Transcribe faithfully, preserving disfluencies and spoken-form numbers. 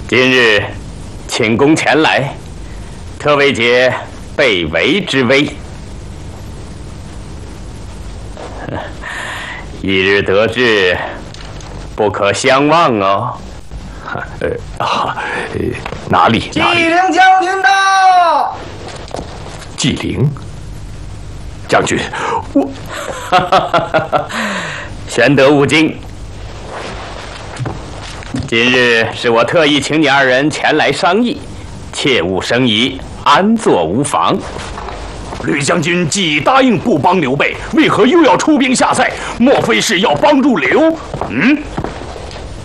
今日请公前来，特为解被围之危。一日得志，不可相忘哦。 呃啊，呃，哪里哪里？ 纪灵将军到。 纪灵将军，我玄德勿惊。今日是我特意请你二人前来商议，切勿生疑，安坐无妨。 吕将军既答应不帮刘备，为何又要出兵下塞？莫非是要帮助刘？嗯。